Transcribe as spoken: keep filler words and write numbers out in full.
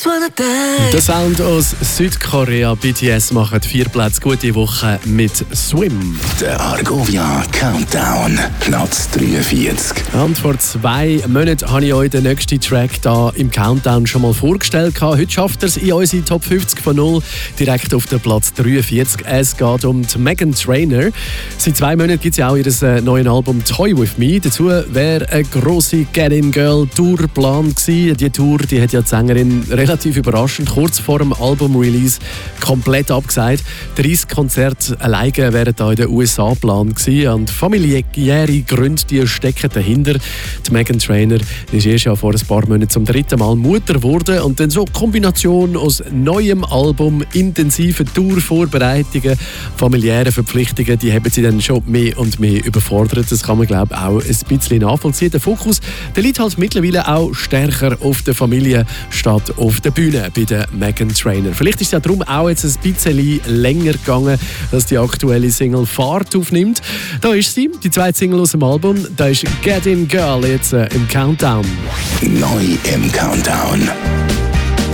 Der Sound aus Südkorea, B T S, macht vier Plätze. Gute Woche mit Swim. Der Argovia Countdown, Platz dreiundvierzig. Und vor zwei Monaten habe ich euch den nächsten Track hier im Countdown schon mal vorgestellt. Heute schafft er es in unsere Top fünfzig von null, direkt auf den Platz dreiundvierzig. Es geht um die Meghan Trainor. Seit zwei Monaten gibt es ja auch ihr neues Album «Toy With Me». Dazu wäre eine grosse Get In Girl Tour geplant gewesen. Die Tour die hat ja die Sängerin relativ überraschend kurz vor dem Album-Release komplett abgesagt. dreißig Konzerte alleine wären da in den U S A geplant gewesen. Und familiäre Gründe die stecken dahinter. Die Meghan Trainor ist erst ja vor ein paar Monaten zum dritten Mal Mutter geworden. Und dann so Kombination aus neuem Album, intensiven Tourvorbereitungen, familiären Verpflichtungen, die haben sie dann schon mehr und mehr überfordert. Das kann man, glaube ich, auch ein bisschen nachvollziehen. Der Fokus der liegt halt mittlerweile auch stärker auf der Familie statt auf der Bühne bei der Meghan Trainor. Vielleicht ist es ja darum auch jetzt ein bisschen länger gegangen, dass die aktuelle Single Fahrt aufnimmt. Da ist sie, die zweite Single aus dem Album. Da ist Get In Girl jetzt äh, im Countdown. Neu im Countdown.